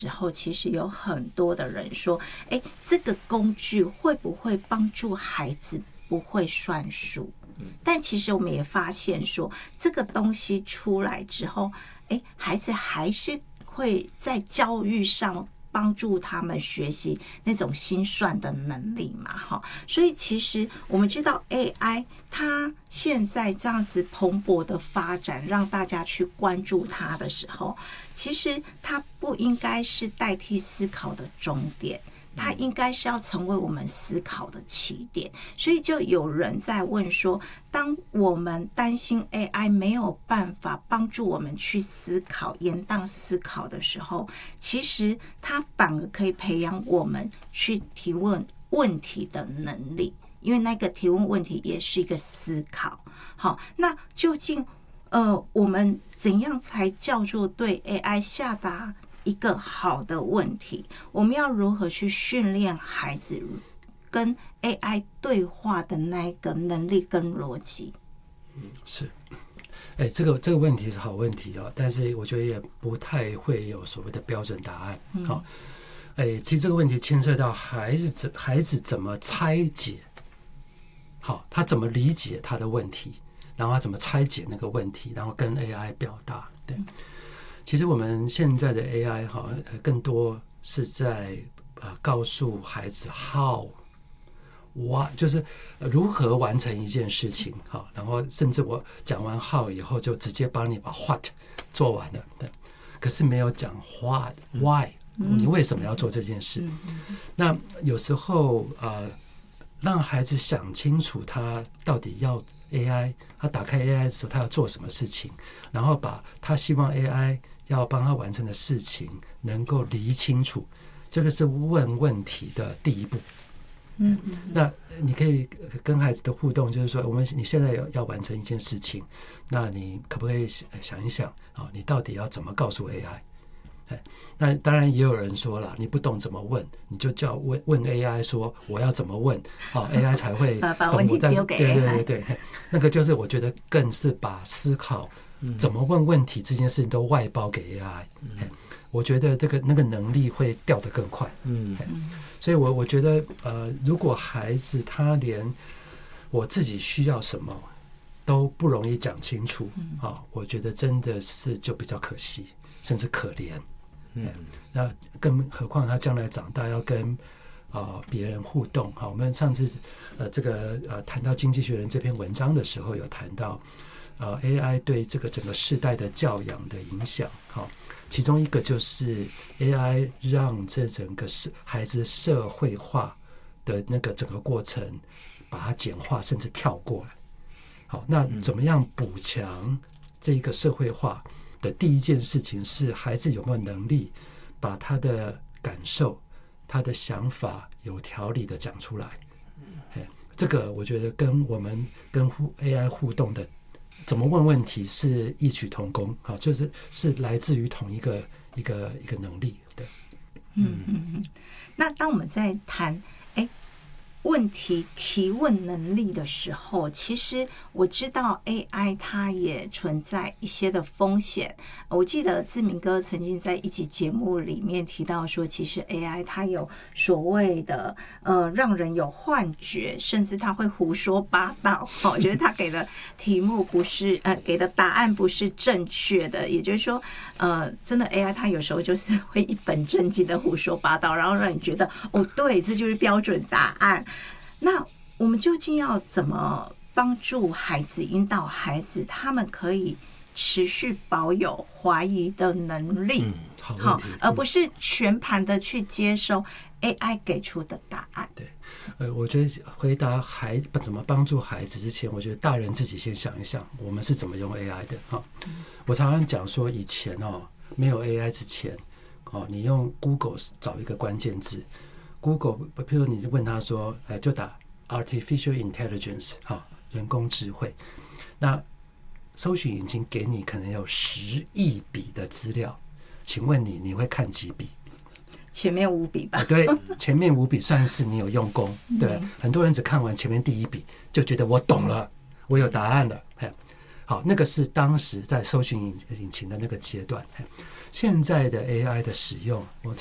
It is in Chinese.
时候，其实有很多的人说，这个工具会不会帮助孩子不会算数？但其实我们也发现说，这个东西出来之后，孩子还是会在教育上帮助他们学习那种心算的能力嘛，所以其实我们知道 AI 它现在这样子蓬勃的发展，让大家去关注它的时候，其实它不应该是代替思考的终点，它应该是要成为我们思考的起点。所以就有人在问说，当我们担心 AI 没有办法帮助我们去思考、延宕思考的时候，其实它反而可以培养我们去提问问题的能力，因为那个提问问题也是一个思考。好，那究竟我们怎样才叫做对 AI 下达一个好的问题？我们要如何去训练孩子跟 AI 对话的那个能力跟逻辑？ 是，这个问题是好问题啊，但是我觉得也不太会有所谓的标准答案。好，其实这个问题牵涉到孩子怎么拆解，好，他怎么理解他的问题，然后他怎么拆解那个问题，然后跟 AI 表达。对，其实我们现在的 AI 更多是在告诉孩子 how。就是如何完成一件事情，然后甚至我讲完 how 以后，就直接帮你把 what 做完了，对，可是没有讲 what why， 你为什么要做这件事？那有时候让孩子想清楚他到底要 AI， 他打开 AI 的时候他要做什么事情，然后把他希望 AI 要帮他完成的事情能够理清楚，这个是问问题的第一步。那你可以跟孩子的互动就是说，你现在要完成一件事情，那你可不可以想一想你到底要怎么告诉 AI？ 那当然也有人说了，你不懂怎么问，你就叫问 AI 说我要怎么问，AI 才会把问题丢给 AI。 对，那个就是我觉得更是把思考怎么问问题这件事情都外包给 AI。我觉得那个能力会掉得更快。所以我觉得如果孩子他连我自己需要什么都不容易讲清楚我觉得真的是就比较可惜，甚至可怜。那更何况他将来长大要跟别人互动。我们上次谈到《经济学人》这篇文章的时候，有谈到AI 对这个整个世代的教养的影响。其中一个就是 AI 让这整个孩子社会化的那个整个过程把它简化，甚至跳过来。好，那怎么样补强这个社会化的第一件事情是孩子有没有能力把他的感受、他的想法有条理的讲出来。这个我觉得跟我们跟 AI 互动的怎么问问题是异曲同工，是来自于同一个能力。对， 那当我们在谈问题提问能力的时候，其实我知道 AI 它也存在一些的风险。我记得志明哥曾经在一集节目里面提到说，其实 AI 它有所谓的让人有幻觉，甚至它会胡说八道。我觉得他给的题目不是给的答案不是正确的，也就是说真的 AI 它有时候就是会一本正经的胡说八道，然后让你觉得对，这就是标准答案。那我们究竟要怎么帮助孩子，引导孩子他们可以持续保有怀疑的能力， 好， 而不是全盘的去接受 AI 给出的答案？ 对，我觉得回答怎么帮助孩子之前，我觉得大人自己先想一想，我们是怎么用 AI 的。我常常讲说，以前没有 AI 之前，你用 Google 找一个关键字，Google 譬如你问他说就打 Artificial Intelligence 人工智慧，那搜寻引擎给你可能有10亿笔的资料，请问你会看几笔？ 前面5笔吧。 对，前面5笔算是你有用功。对，很多人只看完前面第1笔就觉得我懂了，我有答案了。 好，那个是当时在搜寻引擎的那个阶段。现在的 AI 的使用，我